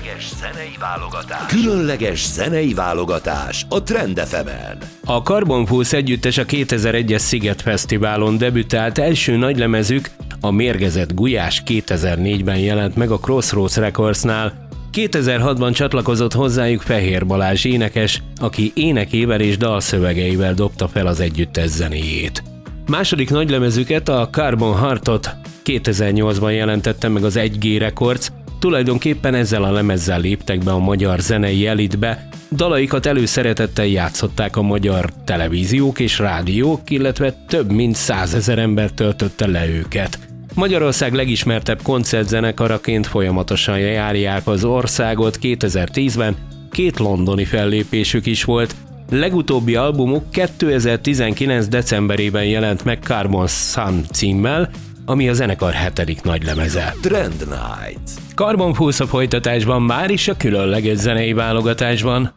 Különleges zenei válogatás a Trend FM-en. A Carbon Pulse együttes a 2001-es Sziget Fesztiválon debütált, első nagylemezük, a Mérgezett Gulyás 2004-ben jelent meg a Crossroads Recordsnál. 2006-ban csatlakozott hozzájuk Fehér Balázs énekes, aki énekével és dalszövegeivel dobta fel az együttes zenéjét. Második nagylemezüket, a Carbon Heartot 2008-ban jelentette meg az 1G Records, tulajdonképpen ezzel a lemezzel léptek be a magyar zenei elitbe, dalaikat előszeretettel játszották a magyar televíziók és rádiók, illetve több mint 100 000 ember töltötte le őket. Magyarország legismertebb koncertzenekaraként folyamatosan járják az országot, 2010-ben 2 londoni fellépésük is volt. Legutóbbi albumuk 2019. decemberében jelent meg Carbon Sun címmel, ami a zenekar 7. nagylemeze. Trend Night. Carbon Pulse a folytatásban, már is a különleges zenei válogatásban.